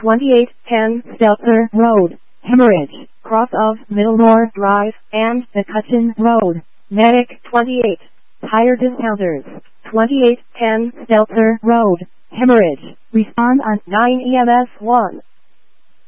2810 Stelzer Road, Hemorrhage, cross of Middlemore Drive and McCutcheon Road. Medic 28. Tire Discounters, 2810 Stelzer Road, Hemorrhage. Respond on 9 EMS 1.